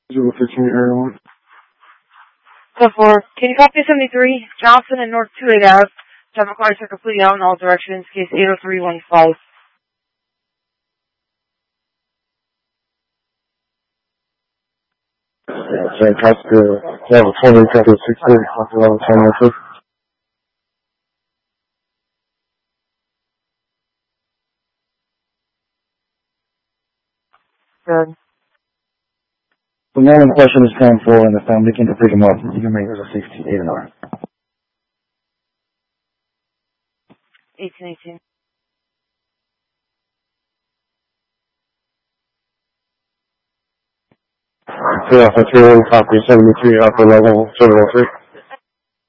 015 area 1. So 4, can you copy 73, Johnson and North 28 Ave? Traffic lights are completely out in all directions, case 80315. St. Custer, level 20, Custer 16, level 22. Good. The man in question is 10-4, and the family can pick him up. You can make it a 68 an hour. 1818. Yeah, for 3 copy 73, upper level 003.